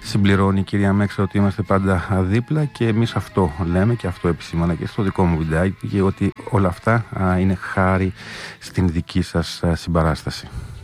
Συμπληρώνει η κυρία Μέξα ότι είμαστε πάντα δίπλα και εμείς αυτό λέμε και αυτό επισήμανα και στο δικό μου βιντεάκι, ότι όλα αυτά είναι χάρη στην δική σας συμπαράσταση.